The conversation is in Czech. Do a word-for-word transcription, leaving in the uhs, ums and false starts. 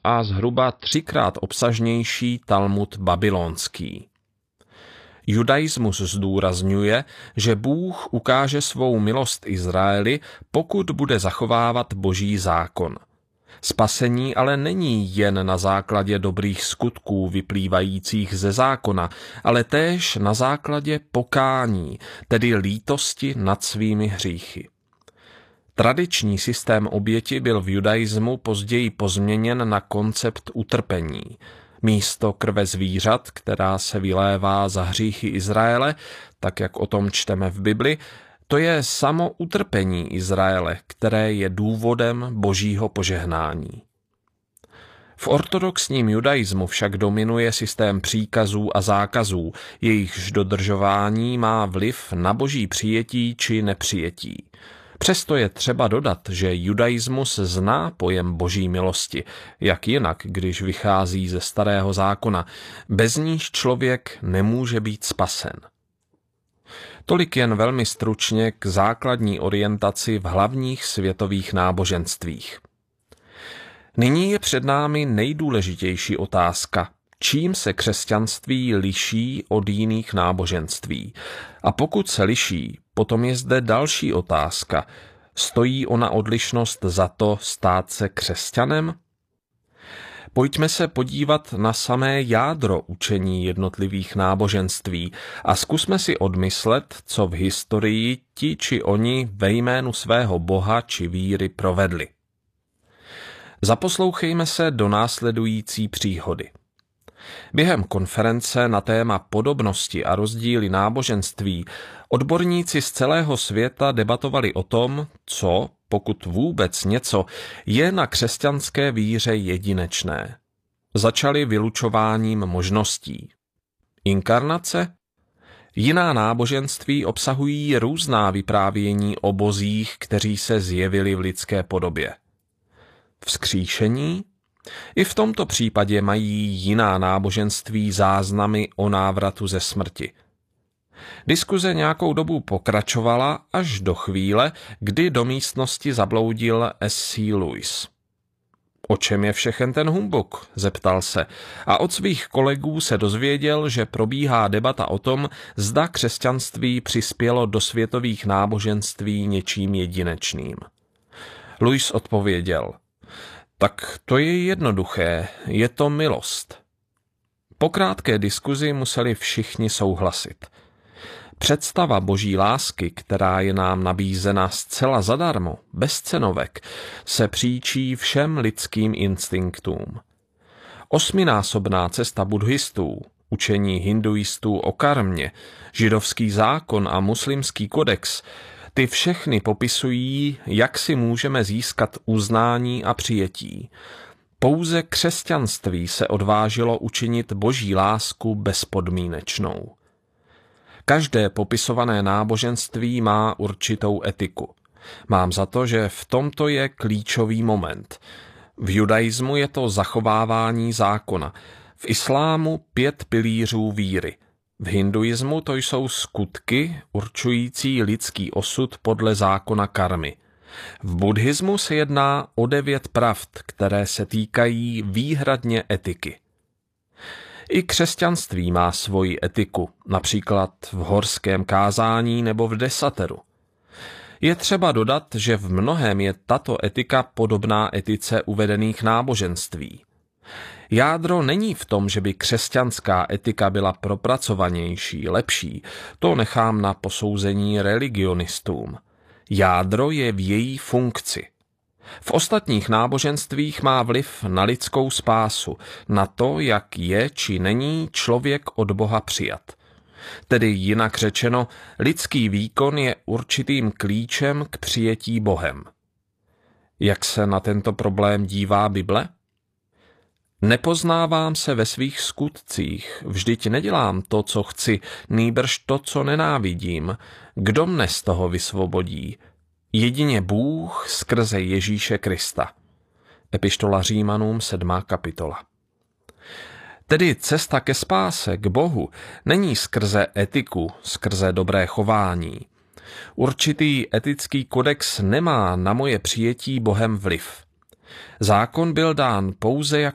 a zhruba třikrát obsažnější Talmud babylonský. Judaismus zdůrazňuje, že Bůh ukáže svou milost Izraeli, pokud bude zachovávat boží zákon. Spasení ale není jen na základě dobrých skutků vyplývajících ze zákona, ale též na základě pokání, tedy lítosti nad svými hříchy. Tradiční systém oběti byl v judaismu později pozměněn na koncept utrpení. Místo krve zvířat, která se vylévá za hříchy Izraele, tak jak o tom čteme v Bibli, to je samo utrpení Izraele, které je důvodem božího požehnání. V ortodoxním judaismu však dominuje systém příkazů a zákazů, jejichž dodržování má vliv na boží přijetí či nepřijetí. Přesto je třeba dodat, že judaismus zná pojem boží milosti, jak jinak, když vychází ze starého zákona, bez níž člověk nemůže být spasen. Tolik jen velmi stručně k základní orientaci v hlavních světových náboženstvích. Nyní je před námi nejdůležitější otázka, čím se křesťanství liší od jiných náboženství. A pokud se liší, potom je zde další otázka. Stojí ona odlišnost za to stát se křesťanem? Pojďme se podívat na samé jádro učení jednotlivých náboženství a zkusme si odmyslet, co v historii ti či oni ve jménu svého boha či víry provedli. Zaposlouchejme se do následující příhody. Během konference na téma podobnosti a rozdíly náboženství odborníci z celého světa debatovali o tom, co, pokud vůbec něco, je na křesťanské víře jedinečné. Začali vylučováním možností. Inkarnace? Jiná náboženství obsahují různá vyprávění o bozích, kteří se zjevili v lidské podobě. Vzkříšení? I v tomto případě mají jiná náboženství záznamy o návratu ze smrti. Diskuze nějakou dobu pokračovala až do chvíle, kdy do místnosti zabloudil S C Lewis. O čem je všechen ten humbuk? Zeptal se a od svých kolegů se dozvěděl, že probíhá debata o tom, zda křesťanství přispělo do světových náboženství něčím jedinečným. Lewis odpověděl: tak to je jednoduché, je to milost. Po krátké diskuzi museli všichni souhlasit. Představa boží lásky, která je nám nabízena zcela zadarmo, bez cenovek, se příčí všem lidským instinktům. Osminásobná cesta buddhistů, učení hinduistů o karmě, židovský zákon a muslimský kodex, ty všechny popisují, jak si můžeme získat uznání a přijetí. Pouze křesťanství se odvážilo učinit boží lásku bezpodmínečnou. Každé popisované náboženství má určitou etiku. Mám za to, že v tomto je klíčový moment. V judaismu je to zachovávání zákona, v islámu pět pilířů víry. V hinduismu to jsou skutky určující lidský osud podle zákona karmy. V buddhismu se jedná o devět pravd, které se týkají výhradně etiky. I křesťanství má svoji etiku, například v horském kázání nebo v desateru. Je třeba dodat, že v mnohém je tato etika podobná etice uvedených náboženství. Jádro není v tom, že by křesťanská etika byla propracovanější, lepší, to nechám na posouzení religionistům. Jádro je v její funkci. V ostatních náboženstvích má vliv na lidskou spásu, na to, jak je či není člověk od Boha přijat. Tedy jinak řečeno, lidský výkon je určitým klíčem k přijetí Bohem. Jak se na tento problém dívá Bible? Nepoznávám se ve svých skutcích, vždyť nedělám to, co chci, nýbrž to, co nenávidím. Kdo mne z toho vysvobodí? Jedině Bůh skrze Ježíše Krista. Epištola Římanům, sedmá kapitola. Tedy cesta ke spáse, k Bohu, není skrze etiku, skrze dobré chování. Určitý etický kodex nemá na moje přijetí Bohem vliv. Zákon byl dán pouze jako